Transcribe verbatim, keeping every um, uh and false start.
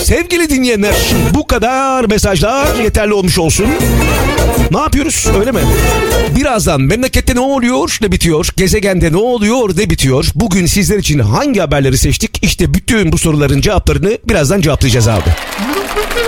Sevgili dinleyenler, bu kadar mesajlar yeterli olmuş olsun. Ne yapıyoruz, öyle mi? Birazdan memlekette ne oluyor, ne bitiyor? Gezegende ne oluyor, ne bitiyor? Bugün sizler için hangi haberleri seçtik? İşte bütün bu soruların cevaplarını birazdan cevaplayacağız abi.